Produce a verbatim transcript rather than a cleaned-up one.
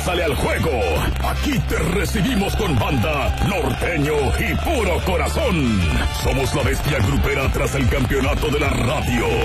Pásale al juego. Aquí te recibimos con banda, norteño y puro corazón. Somos la bestia grupera tras el campeonato de la radio.